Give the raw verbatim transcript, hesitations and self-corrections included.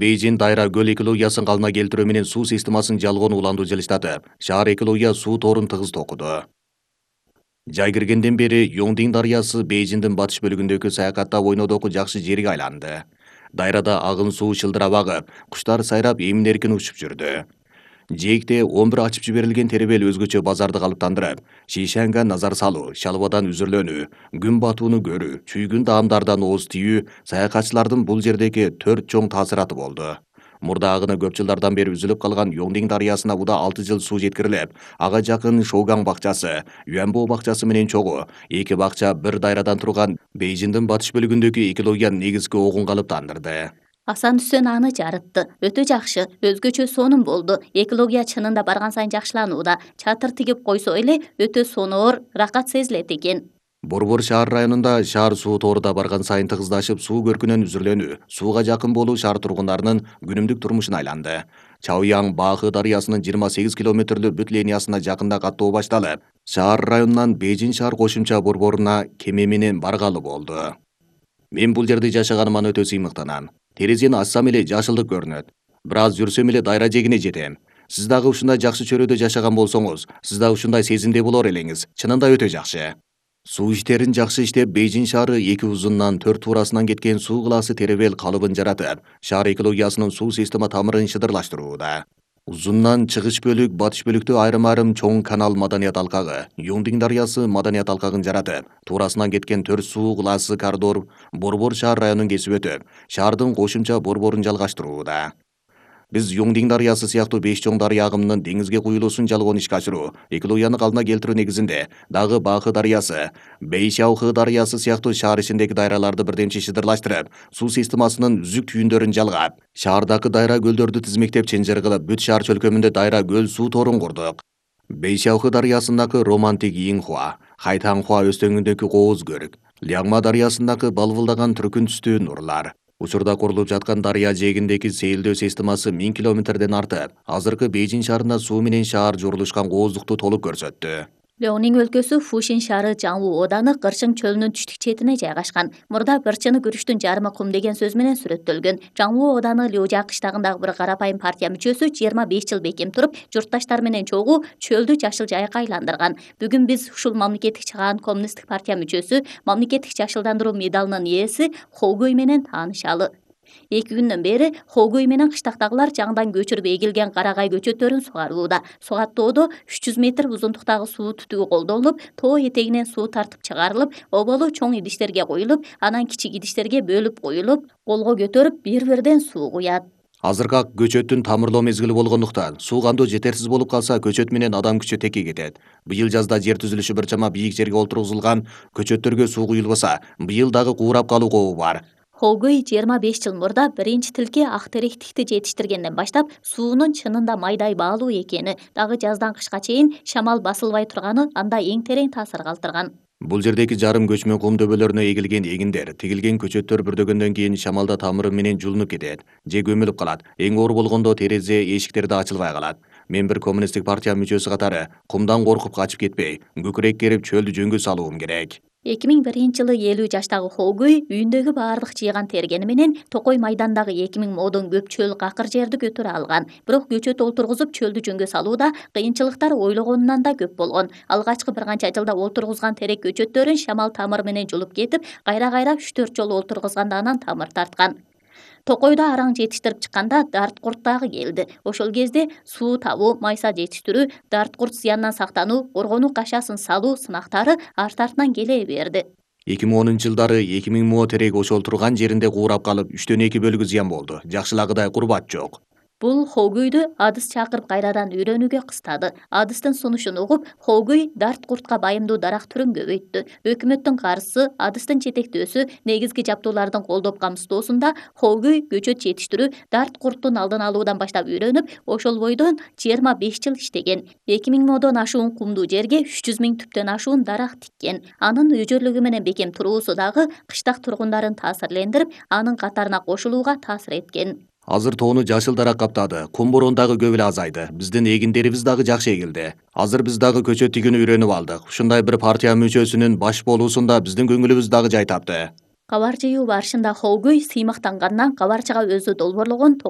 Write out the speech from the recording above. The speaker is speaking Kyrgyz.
Бейжин дайра көл экологиясын калына келтирүү менен суу системасын жалгоonu уланду жылыштатып, шаар экология суу торун тыгыз токуду. Жай киргенден бери Йоңдин дарыясы Бейжиндин батыш бөлүгүндөгү саякаттап ойнодогу жакшы жерге айланды. Дайрада агын суу шылдырап агып, куштар сайрап эмин эркин учуп жүрдү. Жээкте он бир ачып жиберилген теребел өзгөчө базарды калыптандырып, Шишанга назар салуу, шалбадан үзүрлөнүү, күн батууну көрүү, чүйгүн даамдардан ооз тийүү саякатчылардын бул жердеги төрт чоң таасираты болду. Мурда агыны көп жылдардан бери үзүлүп калган Йоңдин дарыясына уда алты жыл суу жеткирилип, ага жакын Шоугаң бакчасы, Юанбо бакчасы менен чогуу эки бакча бир дайрадан турган Бейжиндин батыш бөлүгүндөгү экологиянын негизги огун калыптандырды. Асан Түсөн аны жарытты. Өтө жакшы, өзгөчө сонун болду. Экология чынында барган сайын жакшыланууда. Чатыр тигип койсо эле өтө соноор, ракат сезилет экен. Борбор шаар районунда шаар суу торуда барган сайын тыгыздашып, суу көркүнөн үзүрлөнүү, сууга жакын болуу шаар тургундарынын күнүмдүк турмушуна айланды. Чаояң Баахы дарыясынын жыйырма сегиз километрлүү бүт линиясына жакында каттоо башталып, шаар районунан Бейжин шаар кошумча борборуна кеме менен баргалы болду. Мен бул жерде жашаганыма өтө сыймыктанам. Терезени ачсам эле жашылдык көрүнөт. Бир аз жүрсөм эле дайра жегине жетем. Сиз дагы ушундай жакшы чөрөдө жашаган болсоңуз, сиз дагы ушундай сезимде болор элеңиз. Чынында өтө жакшы. Суу иштерин жакшы иштеп, Бейжин шаары эки узуннан төрт туурасынан кеткен суу кыласы теребел калыбын жаратып, шаар экологиясынын суу система тамырын шыдырлаштырууда. Узуннан чыгыш бөлүк, батыш бөлүктө айрым-айрым чоң канал маданият алкагы, Йоңдин дарыясы маданият алкагын жаратып, туурасынан кеткен төрт суу кыласы коридор борбор шаар районун кесип өтүп, шаардын кошумча борборун жалгаштырууда. Биз Йоңдин дарыясы сыяктуу беш чоң дарыя агымынын деңизге куюлуусун жалгоону ишке ашыруу, экологияны калыбына келтирүү негизинде дагы Баахы дарыясы, Бэйшяохы дарыясы сыяктуу шаар ичиндеги дайраларды бирдемчи шыдырлаштырып, суу системасынын үзүк түйүндөрүн жалгап, шаардагы дайра көлдөрдү тизмектеп ченжер кылып, бүт шаар чөлкөмүндө дайра көл суу торун курдук. Бэйшяохы дарыясындагы романтик Инхуа, Хайтанхуа өстөңүндөгү кооз көрүк, Лягма дарыясындагы балбылдаган түркүн түстүү нурлар. Учурда курулуп жаткан дарыя жээгиндеги сейилдөө системасы миң километрден артып, азыркы Бейжин шаарына суу менен шаар журулушкан кооздукту толук көрсөттү. Леонин өлкөсү Фушин шаары Жаңуу ооданы Кырчың чөлүнүн түштүк четине жайгашкан. Мурда бир чыны күрүштүн жарымы кум деген сөз менен сүрөттөлгөн. Жаңуу ооданы Лёжа кыштагындагы бир карапайым партия мүчөсү жыйырма беш жыл бекем туруп, журтташтар менен чогуу чөлдү жашыл жайыкка айландырган. Бүгүн биз ушул мамлекеттик чыгаан коммунисттик партия мүчөсү, мамлекеттик жашылдандыруу медалынын ээси Хогөй менен таанышалы. Эки күндөн бери Хогөй менен кыштактагылар жаңдан көчүрүп эгилген карагай көчөттөрүн сугарууда. Сугаттоодо үч жүз метр узундуктагы суу түтүгү колдонулуп, тоо этегинен суу тартып чыгарылып, оболу чоң идиштерге куюлуп, анан кичик идиштерге бөлүп коюлуп, колго көтөрүп бир-бирден суу куят. Азыркы көчөттүн тамырлоо мезгили болгондуктан, суу кандуу жетерсиз болуп калса, көчөт менен адам күчү текке кетет. Быйыл жазда жер түзүлүшү бир чама бийик жерге олтургузулган көчөттөргө суу куюлбаса, быйыл дагы куурап калуу кообу бар. Хогөй жыйырма беш жыл мурда биринчи тилке ак теректикти жетиштиргенден баштап суунун чынында майдай баалуу экени, дагы жаздан кышка чейин шамал басылбай турганы анда эң терең таасир калтырган. Бул жердеги жарым көчмө кум дөбөлөрүнө эгилген эгиндер, тигилген көчөттөр бүрдөгөндөн кийин шамалда тамыры менен жулунуп кетет, же көмүлүп калат. Эң оор болгондо терезе, эшиктер да ачылбай калат. Мен бир коммунисттик партия мүчөсү катары кумдан коркуп качып кетпей, көкүрөк керип чөлдү жөнгө салуум керек. эки миң биринчи жылы элүү жаштагы Хогөй үйүндөгү баардык жыйган тергени менен Токой майдандагы эки миң модон көп чөл какыр жерди көтөрө алган. Бирок көчөт олтургузуп чөлдү жөнгө салууда кыйынчылыктар ойлогонунан да көп болгон. Алгачкы бир канча жылда олтургузган терек көчөттөрүн шамал тамыр менен жулуп кетип, кайра-кайра үч төрт жолу олтургузганда анан тамыр тарткан. Токойдо араң жетиштирип чыкканда дарт курт дагы келди. Ошол кезде суу табуу, майса жетиштирүү, дарт курт зыяндан сактануу, коргонуу кашасын салуу сынактары арт артынан келе берди. эки миң онунчу жылдары эки миң мо терек ошол турган жеринде куурап калып, үчтөн эки бөлүгү зыян болду. Жакшылагыдай курбат жок. Бул Хогөйдү адыс чакырып кайрадан үйрөнүүгө кыстады. Адыстын сунушун угуп, Хогөй дарт куртка байымдуу дарак түрүн көбөйттү. Өкмөттүн каржысы, адыстын четектөөсү, негизги жабдуулардын колдоп камсыздоосунда Хогөй көчөт жетиштирүү, дарт курттун алдын алуудан баштап үйрөнүп, ошол бойдон жыйырма беш жыл иштеген. эки миң модон ашуун кумдуу жерге үч жүз миң түптөн ашуун дарак тиккен. Анын өжөрлүгү менен бекем туруусу дагы кыштак тургундарын таасирлендирип, анын катарына кошулууга таасир эткен. Азыр тоону жашыл дарак каптады, кум борон дагы көп эле азайды. Биздин эгиндерибиз дагы жакшы эгилди. Азыр биз дагы көчөт тигүүнү үйрөнүп алдык. Ушундай бир партия мүчөсүнүн баш болуусунда биздин көңүлүбүз дагы жай тапты. Кабар жыйуу барышында Хогөй сыймыктангандан кабарчыга өзү долбоорлогон